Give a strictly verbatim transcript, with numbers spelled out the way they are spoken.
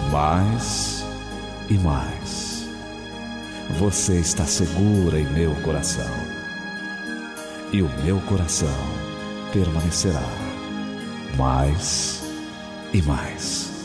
mais e mais. Você está segura em meu coração, e o meu coração permanecerá mais e mais.